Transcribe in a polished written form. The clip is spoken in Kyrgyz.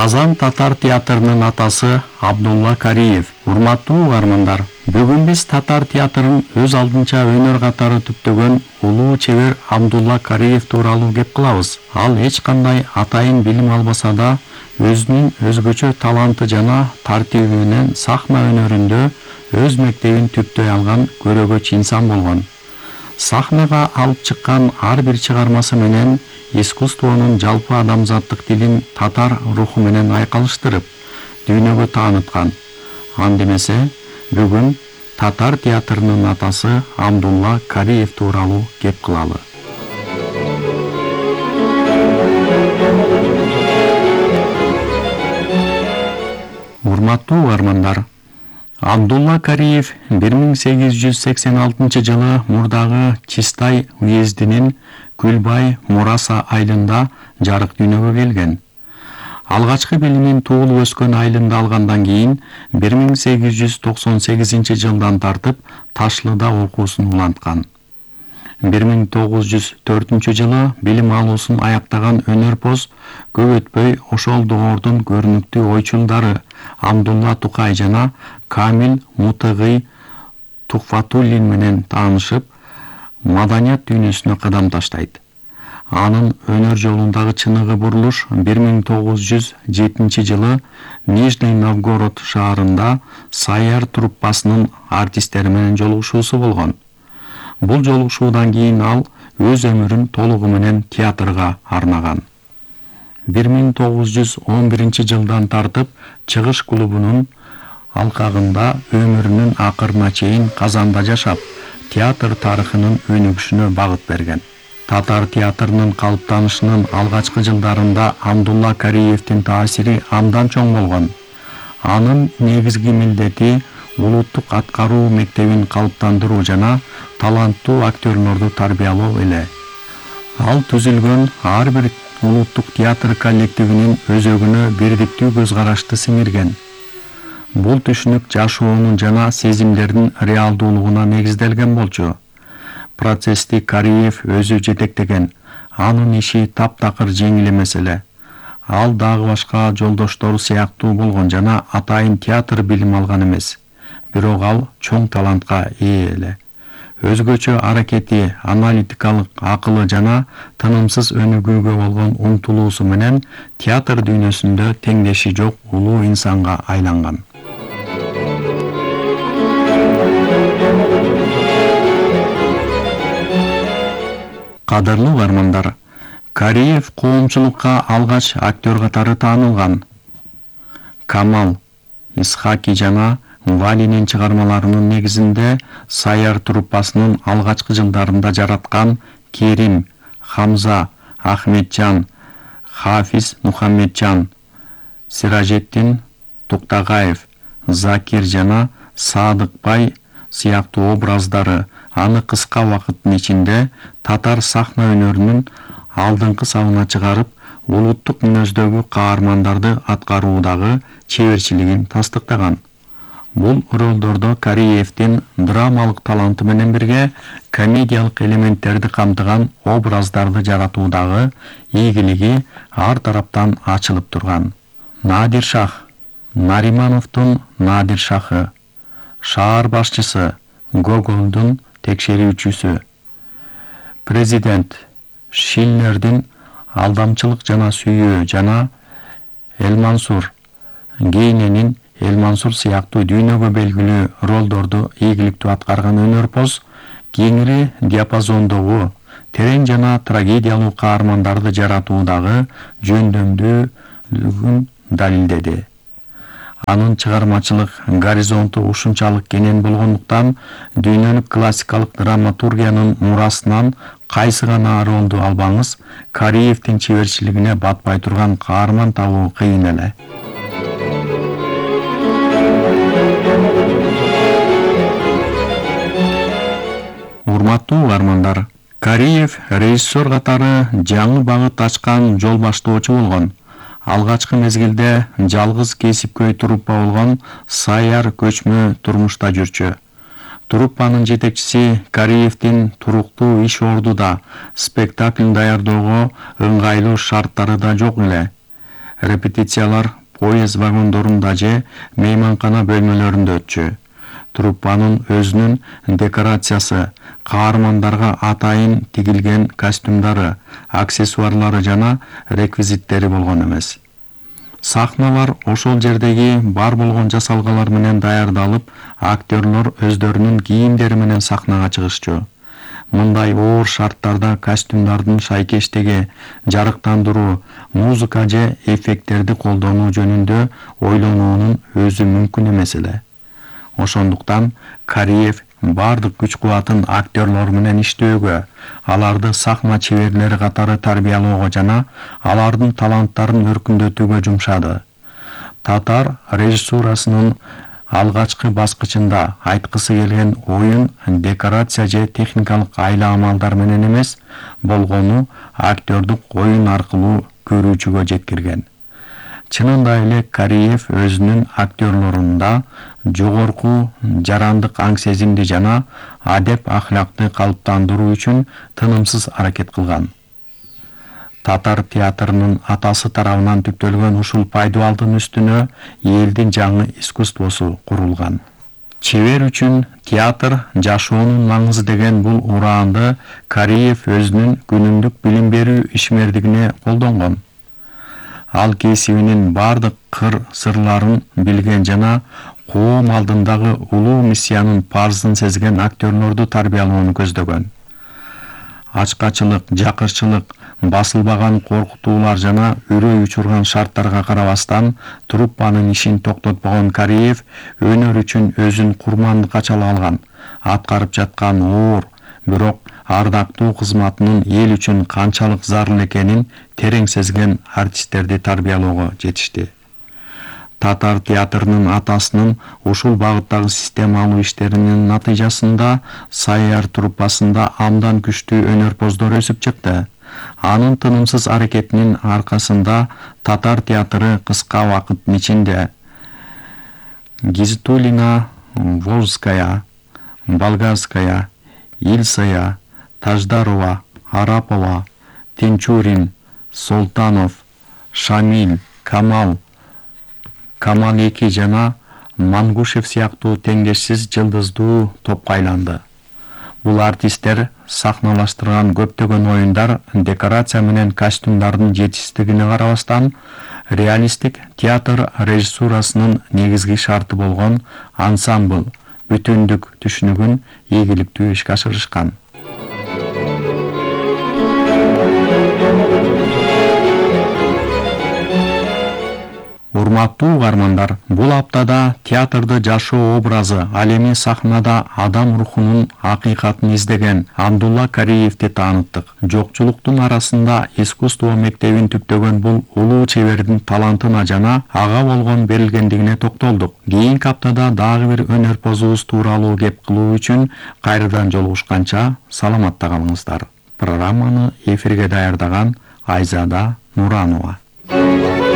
Казан татар театрынын атасы Абдулла Кариев. Урматтуу угармандар, бүгүн биз татар театрын өз алдынча өнөр катары түптөгөн улуу чебер Абдулла Кариев тууралуу кеп кылабыз. Ал эч кандай атайын билим албаса да, өзүнүн өзгөчө таланты жана тартиби менен сахна өнөрүндө өз мектебин түптөй алган көрөгөч инсан болгон. Сахнага алып чыккан ар бир чыгармасы менен искусствонун жалпы адамзаттык тилин татар руху менен айкалыштырып, дүйнөгө тааныткан. Андемесе, бүгүн татар театрынын атасы Абдулла Кариев тууралуу кеп кылалы. Урматтуу угармандар, Абдулла Кариев 1886 жылы мурдагы Чистай уездинин Күлбай Мураса айылында жарык дүйнөгө келген. Алгачкы билимин туулуп өскөн айылында алгандан кийин 1898 жылдан тартып Ташлыда окуусун уланткан. 1904 жылы билим алуусун аяктаган өнөрпоз көп өтпөй ошол доордун көрүнүктүү ойчулдары Абдулла Тукай жана Камил Мутыгый Тухфатуллин менен таанышып, маданият дүйнөсүнө кадам таштайт. Анын өнөр жолундагы чыныгы бурулуш 1907 жылы Нижний Новгород шаарында Саяр труппасынын артисттери менен жолугушуусу болгон. Бул жолугушуудан кийин ал өз өмүрүн толугу менен театрга арнаган. 1911 жылдан тартып Чыгыш клубунун алкагында өмүрүнүн акырына чейин Казанда жашап, театр тарыхынын өнүгүшүнө багыт берген. Татар театрынын калыптанышынын алгачкы жылдарында Абдулла Кариевдин таасири абдан чоң болгон. Анын негизги милдети улуттук аткаруу мектебин калыптандыруу жана таланттуу актерлорду тарбиялоо эле. Ал түзүлгөн ар бир улуттук театр коллективинин өзөгүнө бирдиктүү көз карашты сиңирген. Бул түшүнүк жашоонун жана сезимдердин реалдуулугуна негизделген болчу. Процессти Кариев өзү жетектеген, анын иши таптакыр жеңил эмес эле. Ал дагы башка жолдоштору сыяктуу болгон жана атайын театр билим алган эмес. Бирок ал чоң талантка ээ эле. Өзгөчө аракети, аналитикалык акылы жана тынымсыз өнүгүүгө болгон умтулуусу менен театр дүйнөсүндө теңдеши жок улуу инсанга айланган. Кадырлуу угармандар, Кариев коомчулукка алгач актер катары таанылган. Камал, Исхаки жана Валинин чыгармаларынын негизинде Саяр труппасынын алгачкы жылдарында жараткан Керим, Хамза, Ахметжан, Хафиз Мухаммеджан, Сиражеттин Туктагаев, Закир жана Садыкбай сыяктуу образдары аны кыска убакыттын ичинде татар сахна өнөрүнүн алдыңкы сабына чыгарып, улуттук мүнөздөгү каармандарды аткаруудагы чеберчилигин тастыктаган. Бул ролдордо Кариевдин драмалык таланты менен бирге комедиялык элементтерди камтыган образдарды жаратуудагы ийгилиги ар тараптан ачылып турган. Надир Шах, Наримановдун Надир Шахы, шаар башчысы, Гоголдун текшерүүчүсү, президент, Шиллердин алдамчылык жана сүйүү жана Элмансур, Гейненин Элмансур сыяктуу дүйнөгө белгилүү ролдорду ийгиликтүү аткарган өнөрпоз кеңири диапазондогу терең жана трагедиялуу каармандарды жаратуудагы жөндөмдүүлүгүн далилдеди. Анын чыгармачылык горизонту ушунчалык кенен болгондуктан дүйнөлүк классикалык драматургиянын мурасынан кайсы гана ролду албаңыз, Кариевдин чеберчилигине батпай турган каарман табуу кыйын эле. Урматтуу угармандар, Кариев режиссер катары жаңы багыт ачкан жол баштоочу болгон. Алгачкы мезгилде жалгыз кесипкөй труппа болгон Саяр көчмө турмушта жүрчү. Труппанын жетекчиси Кариевдин туруктуу иш ордуда спектакль даярдоого ыңгайлуу шарттары да жок эле. Репетициялар поезд вагондорунда же мейманкана бөлмөлөрүндө өтчү. Труппанын өзүнүн декорациясы, каармандарга атайын тигилген костюмдары, аксессуарлары жана реквизиттери болгон эмес. Сахналар ошол жердеги бар болгон жасалгалар менен даярдалып, актерлор өздөрүнүн кийимдери менен сахнага чыгышчу. Мындай оор шарттарда костюмдардын шайкештиги, жарыктандыруу, музыка же эффекттерди колдонуу жөнүндө ойлонуунун өзү мүмкүн эмес эле. Ошондуктан Кариев бардык күч-кубатын актерлор менен иштөөгө, аларды сахна чеберлери катары тарбиялоого жана алардын таланттарын өркүндөтүүгө жумшады. Татар режиссурасынын алгачкы баскычында айткысы келген оюн декорация же техникалык айла-амалдар менен эмес, болгону актердук оюн аркылуу көрүүчүгө жеткирген. Чынында эле Кариев өзүнүн актерлорунда жогорку жарандык аң-сезимди жана адеп ахлакты калыптандыруу үчүн тынымсыз аракет кылган. Татар театрынын атасы тарабынан түптөлгөн ушул пайдубалдын үстүнө элдин жаңы искусствосу курулган. Чебер үчүн театр жашоонун маңызы деген бул ураанды Кариев өзүнүн күнүмдүк билим берүү ишмердигине колдонгон. Ал кесибинин бардык кыр-сырларын билген жана коом алдындагы улуу миссиянын парзын сезген актерлорду тарбиялоону көздөгөн. Ачкачылык, жакырчылык, басылбаган коркутуулар жана үрөй учурган шарттарга карабастан труппанын ишин токтотпогон Кариев өнөр үчүн өзүн курмандыкка чала алган, аткарып жаткан оор, бирок ардактуу кызматынын эл үчүн канчалык зарыл экенин терең сезген артисттерди тарбиялоого жетишти. Татар театрынын атасынын ушул багыттагы системалуу иштеринин натыйжасында Саяр труппасында абдан күчтүү өнөрпоздор өсүп чыкты. Анын тынымсыз аракетинин аркасында татар театры кыска вакыттын ичинде Гизатуллина, Волжская, Болгарская, Ильская, Таждарова, Арапова, Тинчурин, Солтанов, Шамиль, Камал, Камал-2 жана Мангушев сыяктуу теңдешсиз жылдыздуу топко айланды. Бул артисттер сахналаштырган көптөгөн оюндар декорация менен костюмдардын жетишсиздигине карабастан реалисттик театр режиссурасынын негизги шарты болгон ансамбль бүтүндүк түшүнүгүн ийгиликтүү ишке ашырышкан. Урматтуу угармандар, бул аптада театрды жашоо образы, ал эми сахнада адам рухунун акыйкатын издеген Абдулла Кариевди тааныттык. Жокчулуктун арасында искусство мектебин түптөгөн бул улуу чебердин талантына жана ага болгон берилгендигине токтолдук. Кийинки аптада дагы бир өнөрпозубуз тууралуу кеп кылуу үчүн кайрадан жолугушканча саламатта калыңыздар. Программаны эфирге даярдаган Айзада Нуранова.